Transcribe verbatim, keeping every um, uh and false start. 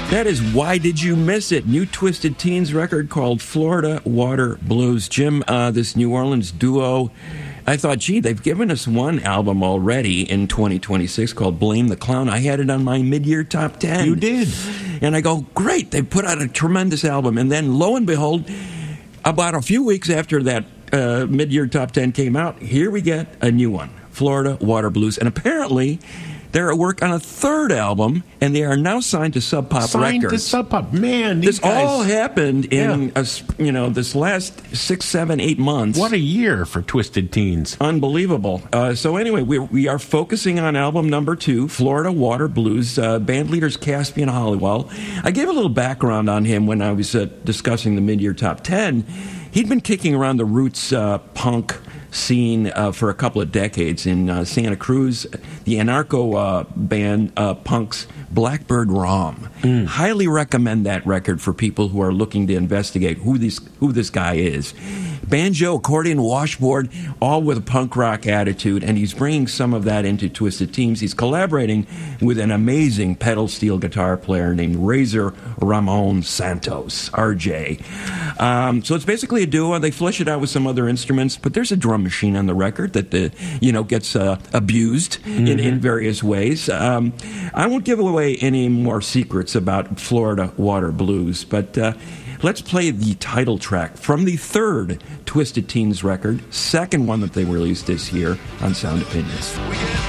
That is Why Did You Miss It? New Twisted Teens record called Florida Water Blues. Jim, uh, this New Orleans duo, I thought, gee, they've given us one album already in twenty twenty-six called Blame the Clown. I had it on my mid-year top ten. You did. And I go, great, they put out a tremendous album. And then, lo and behold, about a few weeks after that uh, mid-year top ten came out, here we get a new one, Florida Water Blues. And apparently, they're at work on a third album, and they are now signed to Sub Pop signed Records. Signed to Sub Pop. Man, these this guys, all happened in yeah. a, you know this last six, seven, eight months. What a year for Twisted Teens! Unbelievable. Uh, so anyway, we we are focusing on album number two, Florida Water Blues. Uh, band leader's Caspian Hollywell. I gave a little background on him when I was uh, discussing the mid-year top ten. He'd been kicking around the roots uh, punk scene uh, for a couple of decades in uh, Santa Cruz. The anarcho uh, band uh, punks Blackbird Rom. Mm. Highly recommend that record for people who are looking to investigate who this who this guy is. Banjo, accordion, washboard, all with a punk rock attitude, and he's bringing some of that into Twisted Teens. He's collaborating with an amazing pedal steel guitar player named Razor Ramon Santos, R J. Um, so it's basically a duo. They flesh it out with some other instruments, but there's a drum machine on the record that the, you know gets uh, abused mm-hmm. in, in various ways. Um, I won't give away any more secrets about Florida Water Blues, but uh, let's play the title track from the third Twisted Teens record, second one that they released this year on Sound Opinions.